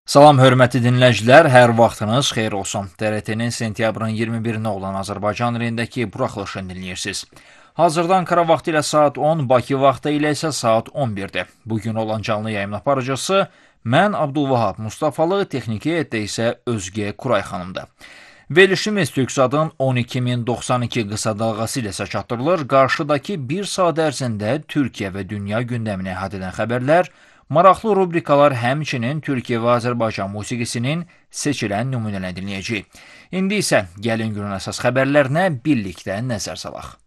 Salam, hörmətli dinləyicilər, hər vaxtınız xeyir olsun. TRT-nin sentyabrın 21-nə olan Azərbaycan reyndəki buraxılışını dinləyirsiniz. Hazırda Ankara vaxtı ilə saat 10, Bakı vaxtı ilə isə saat 11-dir. Bugün olan canlı yayım aparıcısı mən Abdulvahab Mustafalı, texniki heyətdə isə Özgə Kuray xanımdır. Verilişimiz Türksadın 12092 qısa dalğası ilə isə çatdırılır. Qarşıdakı bir saat ərzində Türkiyə və dünya gündəminə əhatə edən xəbərlər, maraqlı rubrikalar, həmçinin Türkiyə və Azərbaycan musiqisinin seçilən nümunələrini dinləyəcəyik. İndi isə gəlin günün əsas xəbərlərinə birlikdə nəzər salaq.